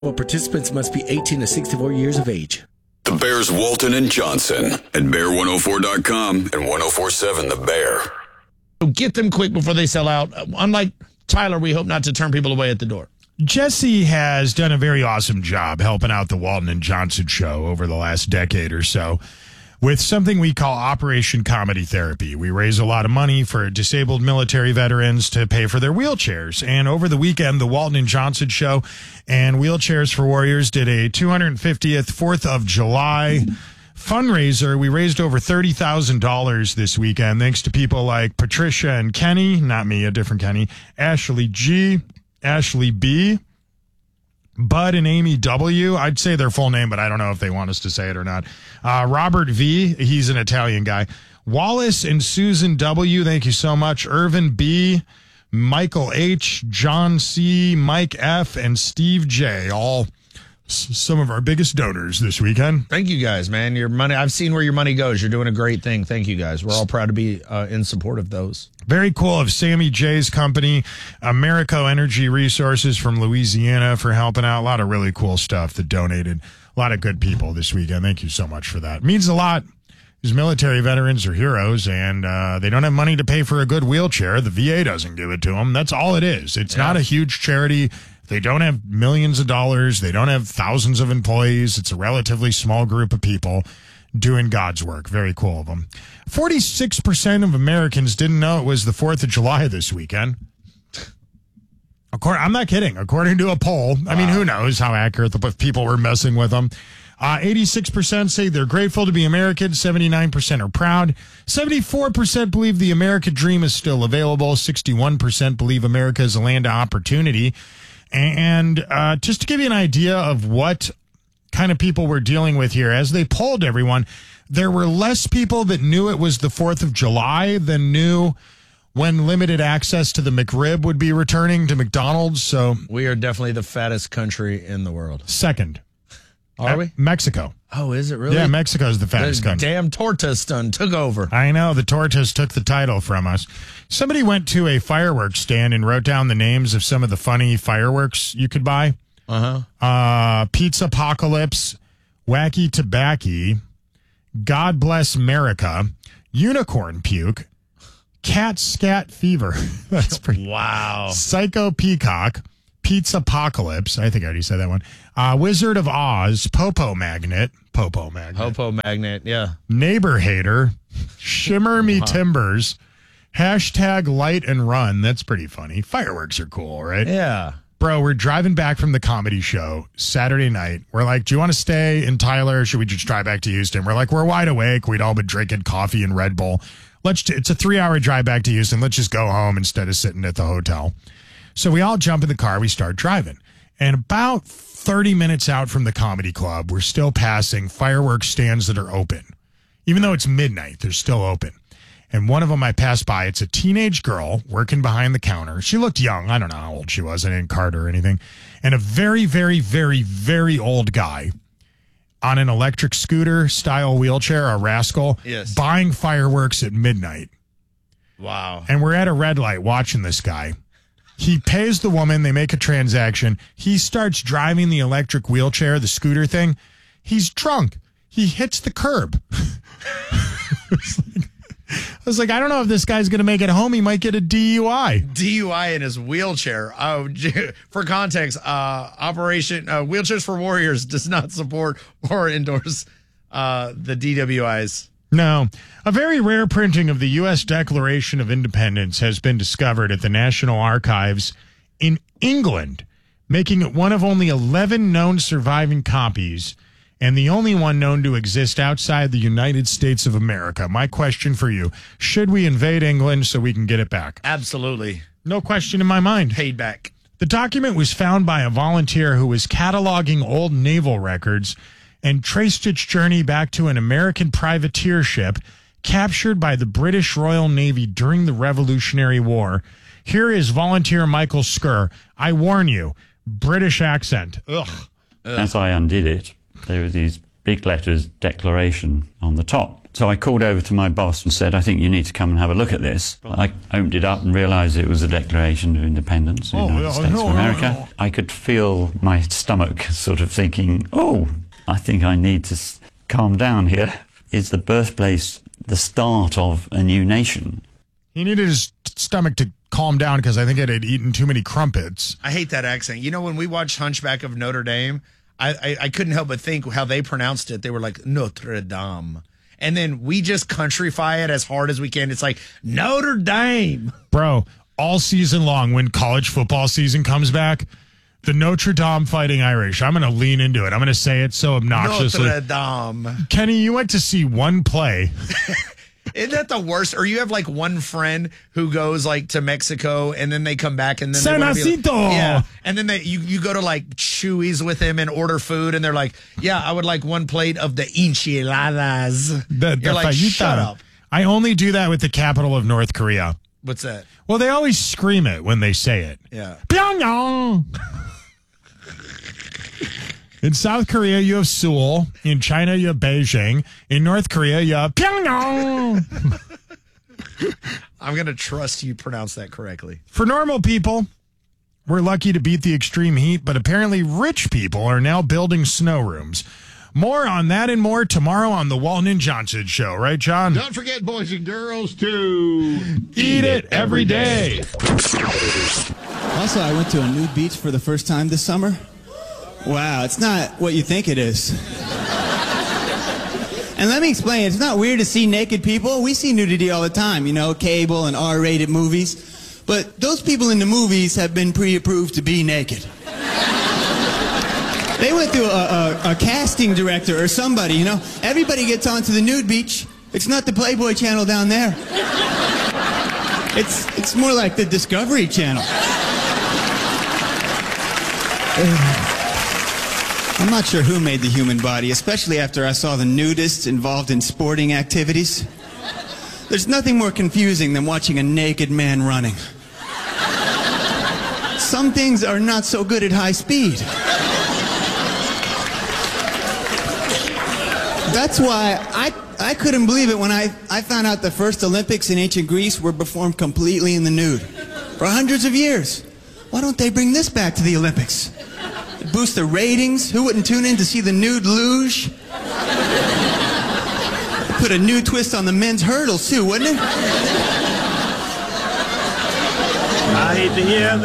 But participants must be 18 to 64 years of age. The Bears, Walton and Johnson at Bear104.com and 104.7 The Bear. Get them quick before they sell out. Unlike Tyler, we hope not to turn people away at the door. Jesse has done a very awesome job helping out the Walton and Johnson show over the last decade or so with something we call Operation Comedy Therapy. We raise a lot of money for disabled military veterans to pay for their wheelchairs. And over the weekend, the Walton and Johnson show and Wheelchairs for Warriors did a 250th 4th of July fundraiser. We raised over $30,000 this weekend thanks to people like Patricia and Kenny, not me, a different Kenny, Ashley G., Ashley B., Bud and Amy W. I'd say their full name, but I don't know if they want us to say it or not. Robert V. He's an Italian guy. Wallace and Susan W. Thank you so much. Irvin B., Michael H., John C., Mike F., and Steve J. All some of our biggest donors this weekend. Thank you guys, man. Your money, I've seen where your money goes. You're doing a great thing. Thank you guys. We're all proud to be in support of those. Very cool of Sammy J's company, Americo Energy Resources from Louisiana for helping out. A lot of really cool stuff that donated. A lot of good people this weekend. Thank you so much for that. It means a lot. These military veterans are heroes, and they don't have money to pay for a good wheelchair. The VA doesn't give it to them. That's all it is. It's not a huge charity. They don't have millions of dollars. They don't have thousands of employees. It's a relatively small group of people doing God's work. Very cool of them. 46% of Americans didn't know it was the 4th of July this weekend. I'm not kidding. According to a poll, I mean, who knows how accurate the people were messing with them. 86% say they're grateful to be American. 79% are proud. 74% believe the American dream is still available. 61% believe America is a land of opportunity. And just to give you an idea of what kind of people we're dealing with here, as they polled everyone, there were less people that knew it was the 4th of July than knew when limited access to the McRib would be returning to McDonald's. So we are definitely the fattest country in the world. Second. Are we? Mexico. Oh, is it really? Yeah, Mexico is the fattest country. Damn tortas done took over. I know. The tortas took the title from us. Somebody went to a fireworks stand and wrote down the names of some of the funny fireworks you could buy. Pizza Apocalypse, Wacky Tobacco, God Bless America, Unicorn Puke, Cat Scat Fever. That's pretty. Wow. Psycho Peacock, Pizza Apocalypse. I think I already said that one. Wizard of Oz, Popo Magnet, yeah. Neighbor Hater, Shimmer Me Timbers, hashtag Light and Run. That's pretty funny. Fireworks are cool, right? Yeah. Bro, we're driving back from the comedy show Saturday night. We're like, do you want to stay in Tyler or should we just drive back to Houston? We're like, we're wide awake. We'd all been drinking coffee and Red Bull. It's a 3-hour drive back to Houston. Let's just go home instead of sitting at the hotel. So we all jump in the car. We start driving. And about 30 minutes out from the comedy club, we're still passing fireworks stands that are open. Even though it's midnight, they're still open. And one of them I passed by, it's a teenage girl working behind the counter. She looked young. I don't know how old she was. I didn't card her or anything. And a very, very, very, very old guy on an electric scooter style wheelchair, a rascal, buying fireworks at midnight. Wow. And we're at a red light watching this guy. He pays the woman. They make a transaction. He starts driving the electric wheelchair, the scooter thing. He's drunk. He hits the curb. I was like, I don't know if this guy's going to make it home. He might get a DUI. DUI in his wheelchair. Oh, for context, Operation Wheelchairs for Warriors does not support or endorse the DWIs. No. A very rare printing of the U.S. Declaration of Independence has been discovered at the National Archives in England, making it one of only 11 known surviving copies and the only one known to exist outside the United States of America. My question for you, should we invade England so we can get it back? Absolutely. No question in my mind. Paid back. The document was found by a volunteer who was cataloging old naval records and traced its journey back to an American privateer ship captured by the British Royal Navy during the Revolutionary War. Here is volunteer Michael Skur. I warn you, British accent. Ugh. As I undid it, there were these big letters, declaration, on the top. So I called over to my boss and said, I think you need to come and have a look at this. I opened it up and realised it was a Declaration of Independence of the United States of America. I could feel my stomach sort of thinking, oh, I think I need to calm down here. Is the birthplace the start of a new nation? He needed his stomach to calm down because I think it had eaten too many crumpets. I hate that accent. You know, when we watched Hunchback of Notre Dame, I couldn't help but think how they pronounced it. They were like, Notre Dame. And then we just countryfy it as hard as we can. It's like, Notre Dame. Bro, all season long, when college football season comes back, the Notre Dame Fighting Irish, I'm going to lean into it. I'm going to say it so obnoxiously. Notre Dame. Kenny, you went to see one play. Isn't that the worst? Or you have like one friend who goes like to Mexico and then they come back and then San Jacinto. Yeah. And then you go to like Chewy's with them and order food and they're like, yeah, I would like one plate of the enchiladas. You're like, shut up. I only do that with the capital of North Korea. What's that? Well, they always scream it when they say it. Yeah. Pyongyang. In South Korea, you have Seoul. In China, you have Beijing. In North Korea, you have Pyongyang. I'm going to trust you pronounce that correctly. For normal people, we're lucky to beat the extreme heat, but apparently rich people are now building snow rooms. More on that and more tomorrow on the Walton and Johnson Show. Right, John? Don't forget, boys and girls, to eat it every day. Also, I went to a nude beach for the first time this summer. Wow, it's not what you think it is. And let me explain, it's not weird to see naked people. We see nudity all the time, you know, cable and R-rated movies. But those people in the movies have been pre-approved to be naked. They went through a casting director or somebody, you know. Everybody gets onto the nude beach. It's not the Playboy Channel down there. It's more like the Discovery Channel. I'm not sure who made the human body, especially after I saw the nudists involved in sporting activities. There's nothing more confusing than watching a naked man running. Some things are not so good at high speed. That's why I couldn't believe it when I found out the first Olympics in ancient Greece were performed completely in the nude. For hundreds of years. Why don't they bring this back to the Olympics? Boost the ratings? Who wouldn't tune in to see the nude luge? Put a new twist on the men's hurdles too, wouldn't it? I hate to hear that.